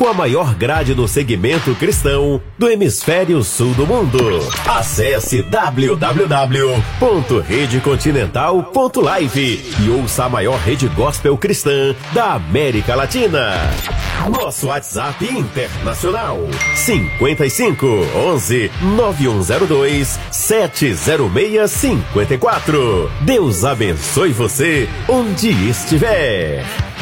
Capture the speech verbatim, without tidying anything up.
com a maior grade do segmento cristão do hemisfério sul do mundo. Acesse w w w ponto rede continental ponto live e ouça a maior rede gospel cristã da América Latina. Nosso WhatsApp internacional cinquenta e cinco, onze, nove um zero dois, sete zero seis cinco quatro. Deus abençoe você onde estiver.